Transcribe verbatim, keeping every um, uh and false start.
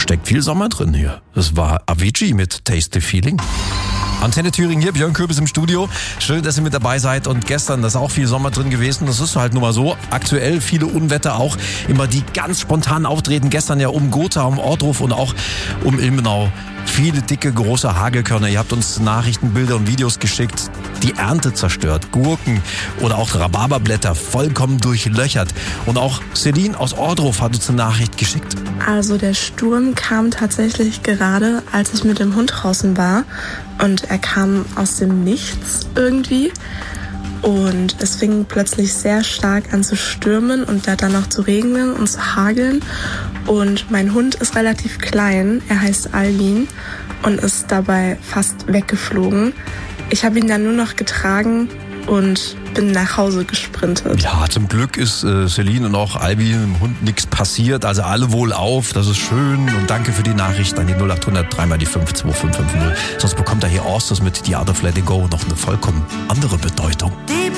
steckt viel Sommer drin hier. Das war Avicii mit Taste the Feeling. Antenne Thüringen hier, Björn Köbis im Studio. Schön, dass ihr mit dabei seid. Und gestern, da ist auch viel Sommer drin gewesen. Das ist halt nun mal so. Aktuell viele Unwetter auch. Immer die ganz spontan auftreten. Gestern ja um Gotha, um Ohrdruf und auch um Ilmenau. Viele dicke, große Hagelkörner. Ihr habt uns Nachrichten, Bilder und Videos geschickt. Die Ernte zerstört. Gurken oder auch Rhabarberblätter vollkommen durchlöchert. Und auch Celine aus Ohrdruf hat uns eine Nachricht geschickt. Also der Sturm kam tatsächlich gerade, als ich mit dem Hund draußen war. Und er kam aus dem Nichts irgendwie. Und es fing plötzlich sehr stark an zu stürmen und dann noch zu regnen und zu hageln. Und mein Hund ist relativ klein, er heißt Alvin und ist dabei fast weggeflogen. Ich habe ihn dann nur noch getragen und bin nach Hause gesprintet. Ja, zum Glück ist äh, Celine und auch Albi dem Hund nichts passiert. Also alle wohlauf, das ist schön. Und danke für die Nachricht an die null acht hundert drei mal die fünf zwei fünf fünf null. Sonst bekommt er hier Orstes mit The Art of Letting Go noch eine vollkommen andere Bedeutung. Die